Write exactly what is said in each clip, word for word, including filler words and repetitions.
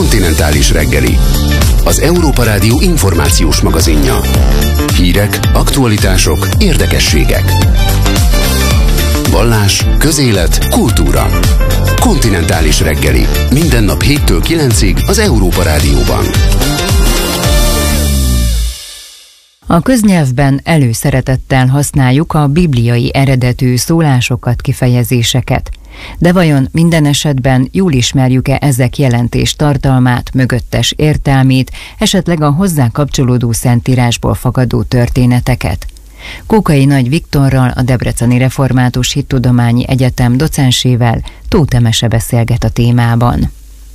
Kontinentális reggeli. Az Európa Rádió információs magazinja. Hírek, aktualitások, érdekességek. Vallás, közélet, kultúra. Kontinentális reggeli. Minden nap héttől kilencig az Európa Rádióban. A köznyelvben előszeretettel használjuk a bibliai eredetű szólásokat, kifejezéseket. De vajon minden esetben jól ismerjük-e ezek jelentés tartalmát, mögöttes értelmét, esetleg a hozzá kapcsolódó szentírásból fakadó történeteket? Kókai Nagy Viktorral, a Debreceni Református Hittudományi Egyetem docensével Tóth Emese beszélget a témában.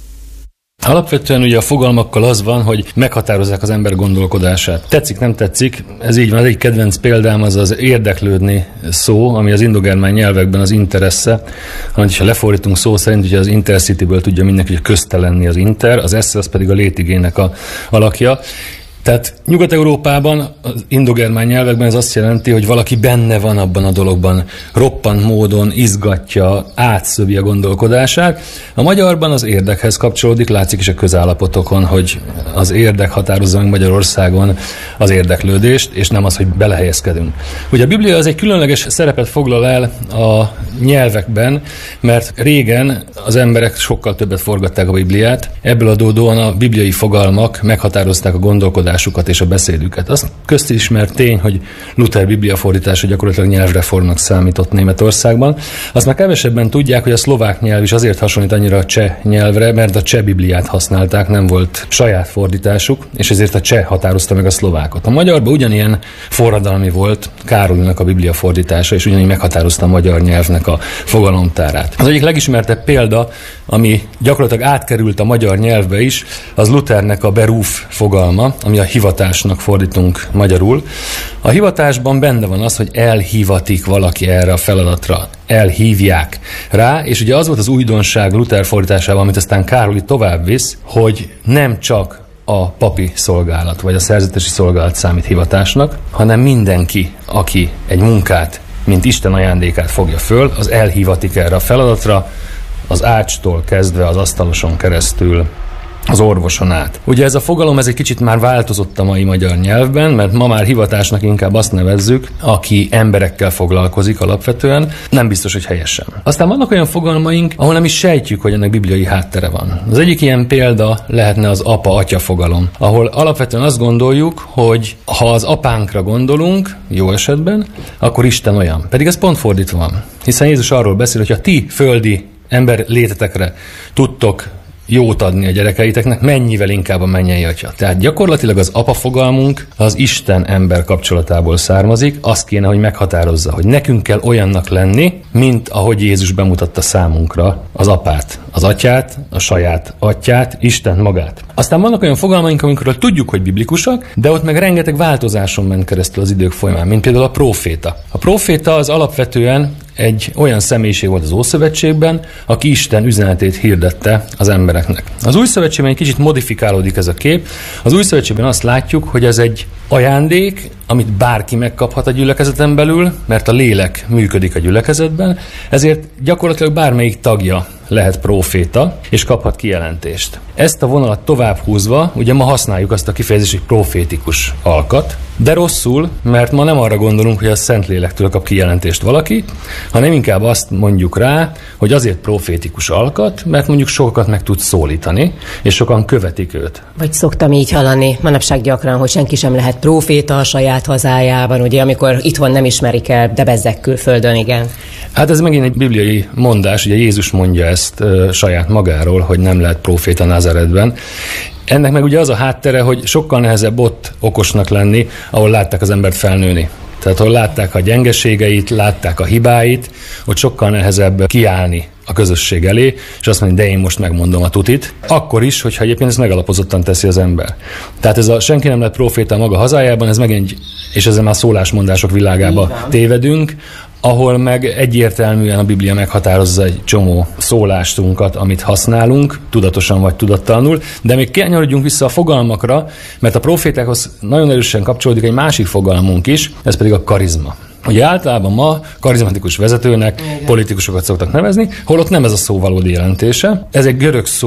Alapvetően ugye a fogalmakkal az van, hogy meghatározzák az ember gondolkodását. Tetszik, nem tetszik, ez így van. Az egyik kedvenc példám az az érdeklődni szó, ami az indogermán nyelvekben az interesse. Ha lefordítunk szó szerint, ugye az intercityből tudja mindenki, hogy közte lenni az inter, az esse az pedig a létigének a alakja. Tehát Nyugat-Európában, az indogermán nyelvekben ez azt jelenti, hogy valaki benne van abban a dologban, roppant módon izgatja, átszövi a gondolkodását. A magyarban az érdekhez kapcsolódik, látszik is a közállapotokon, hogy az érdek határozza meg Magyarországon az érdeklődést, és nem az, hogy belehelyezkedünk. Ugye a Biblia az egy különleges szerepet foglal el a nyelvekben, mert régen az emberek sokkal többet forgatták a Bibliát, ebből adódóan a bibliai fogalmak meghatározták a gondolkodást és a beszédüket. Az közismert tény, hogy Luther Biblia fordítása gyakorlatilag nyelvreformnak számított Németországban. Azt már kevesebben tudják, hogy a szlovák nyelv is azért hasonlít annyira a cseh nyelvre, mert a cseh Bibliát használták, nem volt saját fordításuk, és ezért a cseh határozta meg a szlovákot. A magyarban ugyanilyen forradalmi volt Károlynak a Biblia fordítása, és ugyanígy meghatározta a magyar nyelvnek a fogalomtárát. Az egyik legismertebb példa, ami gyakorlatilag átkerült a magyar nyelvbe is, az Luthernek a beruf fogalma, ami a hivatásnak fordítunk magyarul. A hivatásban benne van az, hogy elhívatik valaki erre a feladatra, elhívják rá, és ugye az volt az újdonság Luther fordításában, amit aztán Károly tovább visz, hogy nem csak a papi szolgálat, vagy a szerzetesi szolgálat számít hivatásnak, hanem mindenki, aki egy munkát, mint Isten ajándékát fogja föl, az elhívatik erre a feladatra, az ácstól kezdve az asztaloson keresztül az orvoson át. Ugye ez a fogalom ez egy kicsit már változott a mai magyar nyelvben, mert ma már hivatásnak inkább azt nevezzük, aki emberekkel foglalkozik alapvetően, nem biztos, hogy helyesen. Aztán vannak olyan fogalmaink, ahol nem is sejtjük, hogy ennek bibliai háttere van. Az egyik ilyen példa lehetne az apa-atya fogalom, ahol alapvetően azt gondoljuk, hogy ha az apánkra gondolunk, jó esetben, akkor Isten olyan. Pedig ez pont fordítva van. Hiszen Jézus arról beszél, hogy ha ti földi ember létetekre tudtok jót adni a gyerekeiteknek, mennyivel inkább a mennyei atya. Tehát gyakorlatilag az apa fogalmunk az Isten-ember kapcsolatából származik, azt kéne, hogy meghatározza, hogy nekünk kell olyannak lenni, mint ahogy Jézus bemutatta számunkra az apát, az atyát, a saját atyát, Isten magát. Aztán vannak olyan fogalmaink, amikről tudjuk, hogy biblikusak, de ott meg rengeteg változáson ment keresztül az idők folyamán, mint például a próféta. A próféta az alapvetően egy olyan személyiség volt az Ószövetségben, aki Isten üzenetét hirdette az embereknek. Az Új Szövetségben egy kicsit modifikálódik ez a kép. Az Új Szövetségben azt látjuk, hogy ez egy ajándék, amit bárki megkaphat a gyülekezeten belül, mert a lélek működik a gyülekezetben, ezért gyakorlatilag bármelyik tagja lehet próféta, és kaphat kijelentést. Ezt a vonalat tovább húzva, ugye ma használjuk azt a kifejezést, hogy profétikus alkat, de rosszul, mert ma nem arra gondolunk, hogy a Szentlélektől kap kijelentést valaki, hanem inkább azt mondjuk rá, hogy azért profétikus alkat, mert mondjuk sokakat meg tud szólítani, és sokan követik őt. Vagy szoktam így hallani manapság gyakran, hogy senki sem lehet próféta a saját hazájában, ugye, amikor itthon nem ismerik el, de bezzeg külföldön, igen. Hát ez megint egy bibliai mondás, ugye Jézus mondja ezt ö, saját magáról, hogy nem lehet próféta Názáretben. Ennek meg ugye az a háttere, hogy sokkal nehezebb ott okosnak lenni, ahol látták az embert felnőni. Tehát ahol látták a gyengeségeit, látták a hibáit, ott sokkal nehezebb kiállni a közösség elé, és azt mondani, de én most megmondom a tutit. Akkor is, hogyha egyébként ezt megalapozottan teszi az ember. Tehát ez a senki nem lett próféta a maga hazájában, ez megint, és ezzel már szólásmondások világába tévedünk, ahol meg egyértelműen a Biblia meghatározza egy csomó szólástunkat, amit használunk, tudatosan vagy tudattalanul, de még kanyarodjunk vissza a fogalmakra, mert a profétákhoz nagyon erősen kapcsolódik egy másik fogalmunk is, ez pedig a karizma. Ugye általában ma karizmatikus vezetőnek, igen, politikusokat szoktak nevezni, holott nem ez a szó valódi jelentése. Ez egy görög szó,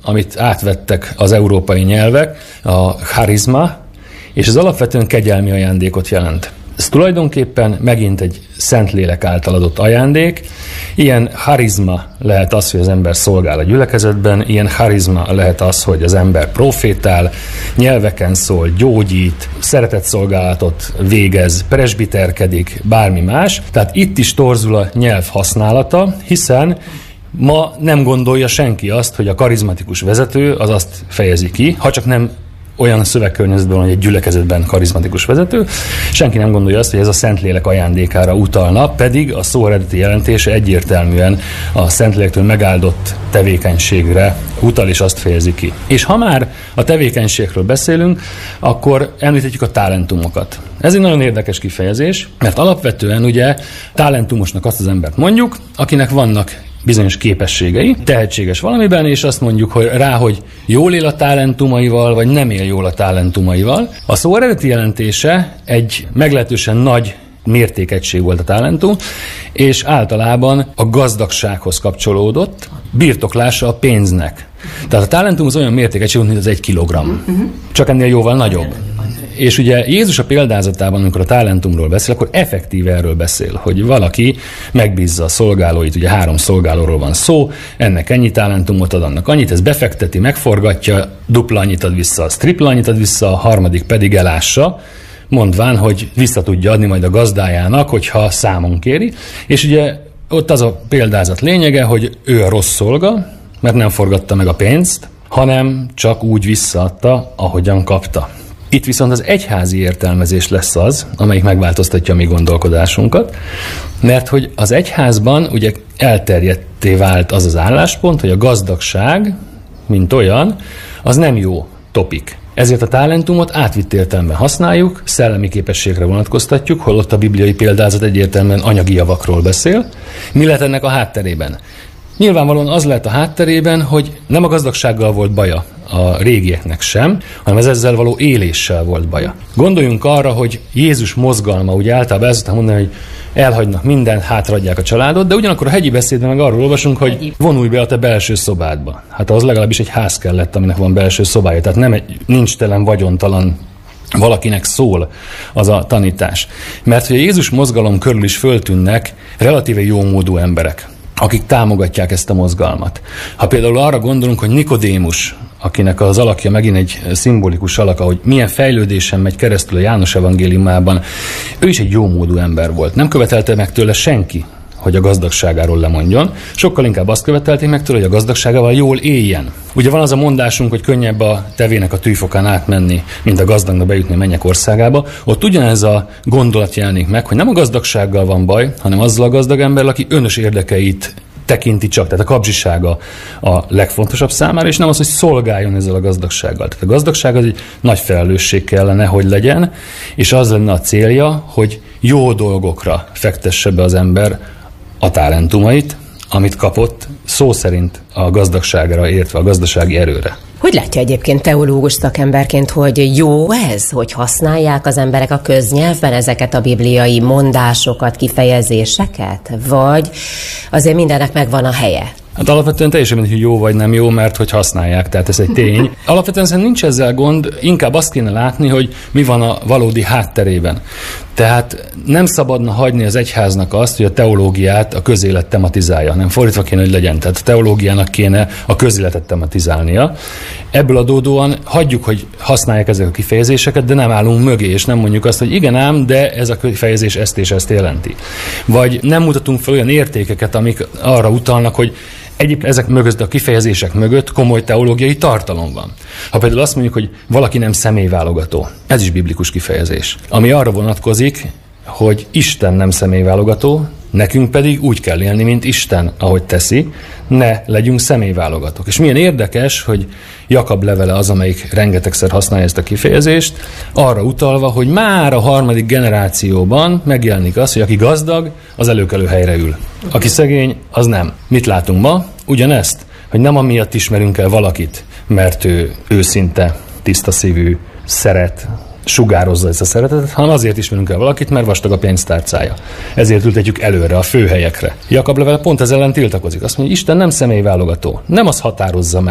amit átvettek az európai nyelvek, a charizma, és ez alapvetően kegyelmi ajándékot jelent. Ez tulajdonképpen megint egy Szentlélek által adott ajándék. Ilyen charizma lehet az, hogy az ember szolgál a gyülekezetben, ilyen charizma lehet az, hogy az ember profétál, nyelveken szól, gyógyít, szeretetszolgálatot végez, presbiterkedik, bármi más. Tehát itt is torzul a nyelv használata, hiszen ma nem gondolja senki azt, hogy a karizmatikus vezető az azt fejezi ki, ha csak nem olyan szövegkörnyezetben, hogy egy gyülekezetben karizmatikus vezető, senki nem gondolja azt, hogy ez a Szentlélek ajándékára utalna, pedig a szó eredeti jelentése egyértelműen a Szentlélektől megáldott tevékenységre utal, és azt fejezi ki. És ha már a tevékenységről beszélünk, akkor említhetjük a talentumokat. Ez egy nagyon érdekes kifejezés, mert alapvetően ugye talentumosnak azt az embert mondjuk, akinek vannak bizonyos képességei, tehetséges valamiben, és azt mondjuk hogy rá, hogy jól él a talentumaival, vagy nem él jól a talentumaival. A szó eredeti jelentése egy meglehetősen nagy mértékegység volt a talentum, és általában a gazdagsághoz kapcsolódott, birtoklása a pénznek. Tehát a talentum az olyan mértékegység, mint az egy kilogramm. Csak ennél jóval nagyobb. És ugye Jézus a példázatában, amikor a talentumról beszél, akkor effektíve erről beszél, hogy valaki megbízza a szolgálóit, ugye három szolgálóról van szó, ennek ennyi talentumot ad, annak annyit, ez befekteti, megforgatja, dupla annyit ad vissza, az tripla annyit ad vissza, a harmadik pedig elássa, mondván, hogy vissza tudja adni majd a gazdájának, hogyha számon kéri. És ugye ott az a példázat lényege, hogy ő a rossz szolga, mert nem forgatta meg a pénzt, hanem csak úgy visszaadta, ahogyan kapta. Itt viszont az egyházi értelmezés lesz az, amelyik megváltoztatja a mi gondolkodásunkat, mert hogy az egyházban ugye elterjedté vált az az álláspont, hogy a gazdagság, mint olyan, az nem jó topik. Ezért a talentumot átvitt értelemben használjuk, szellemi képességre vonatkoztatjuk, holott a bibliai példázat egyértelműen anyagi javakról beszél. Mi lehet ennek a hátterében? Nyilvánvalóan az lehet a hátterében, hogy nem a gazdagsággal volt baja a régieknek sem, hanem az ezzel való éléssel volt baja. Gondoljunk arra, hogy Jézus mozgalma, ugye általában ezt mondani, hogy elhagynak mindent, hátraadják a családot, de ugyanakkor a hegyi beszédben meg arról olvasunk, hogy vonulj be a te belső szobádba. Hát az legalábbis egy ház kellett, aminek van belső szobája, tehát nem egy nincs telen, vagyontalan valakinek szól az a tanítás. Mert hogy a Jézus mozgalom körül is föltűnnek relatíve jómódú emberek, akik támogatják ezt a mozgalmat. Ha például arra gondolunk, hogy Nikodémus, akinek az alakja megint egy szimbolikus alaka, hogy milyen fejlődésen megy keresztül a János evangéliumában, ő is egy jómódú ember volt. Nem követelte meg tőle senki, hogy a gazdagságáról lemondjon, sokkal inkább azt követelték meg tőle, hogy a gazdagságával jól éljen. Ugye van az a mondásunk, hogy könnyebb a tevének a tűfokán átmenni, mint a gazdagnak bejutni a mennyek országába. Ott ugyanez a gondolat jelenik meg, hogy nem a gazdagsággal van baj, hanem azzal a gazdag emberrel, aki önös érdekeit tekinti csak, tehát a kapzsisága a legfontosabb számára, és nem az, hogy szolgáljon ezzel a gazdagsággal. Tehát a gazdagság az egy nagy felelősség kellene, hogy legyen, és az lenne a célja, hogy jó dolgokra fektesse be az ember a talentumait, amit kapott, szó szerint a gazdagságra, értve a gazdasági erőre. Hogy látja egyébként teológus szakemberként, hogy jó ez, hogy használják az emberek a köznyelvben ezeket a bibliai mondásokat, kifejezéseket? Vagy azért mindennek megvan a helye? Hát alapvetően teljesen mindegy, hogy jó vagy nem jó, mert hogy használják, tehát ez egy tény. Alapvetően szerintem nincs ezzel gond, inkább azt kéne látni, hogy mi van a valódi hátterében. Tehát nem szabadna hagyni az egyháznak azt, hogy a teológiát a közélet tematizálja, nem fordítva kéne, hogy legyen. Tehát a teológiának kéne a közéletet tematizálnia. Ebből adódóan hagyjuk, hogy használják ezek a kifejezéseket, de nem állunk mögé, és nem mondjuk azt, hogy igen ám, de ez a kifejezés ezt és ezt jelenti. Vagy nem mutatunk fel olyan értékeket, amik arra utalnak, hogy egyébként ezek mögött, a kifejezések mögött komoly teológiai tartalom van. Ha például azt mondjuk, hogy valaki nem személyválogató, ez is biblikus kifejezés, ami arra vonatkozik, hogy Isten nem személyválogató, nekünk pedig úgy kell élni, mint Isten, ahogy teszi, ne legyünk személyválogatók. És milyen érdekes, hogy Jakab levele az, amelyik rengetegszer használja ezt a kifejezést, arra utalva, hogy már a harmadik generációban megjelenik az, hogy aki gazdag, az előkelő helyre ül. Aki szegény, az nem. Mit látunk ma? Ugyanezt, hogy nem amiatt ismerünk el valakit, mert ő őszinte, tiszta szívű, szeret, sugározza ezt a szeretetet, hanem azért ismerünk el valakit, mert vastag a pénztárcája. Ezért ültetjük előre, a főhelyekre. Jakab levele pont ez ellen tiltakozik. Azt mondja, hogy Isten nem személyválogató. Nem az határozza meg,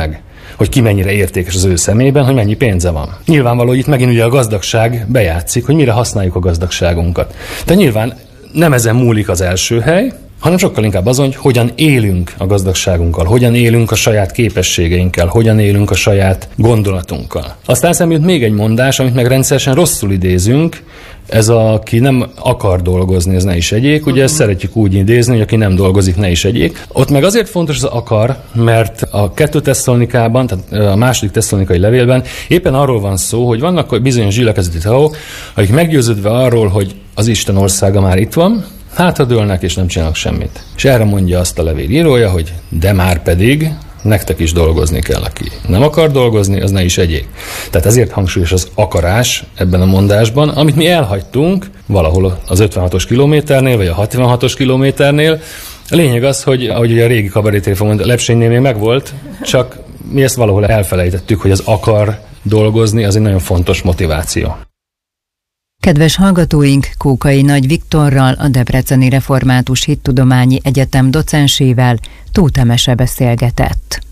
hogy ki mennyire értékes az ő szemében, hogy mennyi pénze van. Nyilvánvaló, itt megint ugye a gazdagság bejátszik, hogy mire használjuk a gazdagságunkat. De nyilván nem ezen múlik az első hely, hanem sokkal inkább azon, hogy hogyan élünk a gazdagságunkkal, hogyan élünk a saját képességeinkkel, hogyan élünk a saját gondolatunkkal. Aztán eszembe jut még egy mondás, amit meg rendszeresen rosszul idézünk, ez a, aki nem akar dolgozni, az ne is egyék. Ugye ezt szeretjük úgy idézni, hogy aki nem dolgozik, ne is egyék. Ott meg azért fontos az akar, mert a kettő Tesszalonikában, tehát a második tesszalonikai levélben éppen arról van szó, hogy vannak bizonyos gyülekezeti tagok, akik meggyőződve arról, hogy az Isten országa már itt van, hátradőlnek és nem csinálnak semmit. És erre mondja azt a levél írója, hogy de már pedig nektek is dolgozni kell, aki nem akar dolgozni, az ne is egyék. Tehát ezért hangsúlyos az akarás ebben a mondásban, amit mi elhagytunk valahol az ötvenhatos kilométernél, vagy a hatvanhatos kilométernél. A lényeg az, hogy ahogy a régi kabarétélefon mondta, Lepsénynél még megvolt, csak mi ezt valahol elfelejtettük, hogy az akar dolgozni, az egy nagyon fontos motiváció. Kedves hallgatóink, Kókai Nagy Viktorral, a Debreceni Református Hittudományi Egyetem docensével Tóth Emese beszélgetett.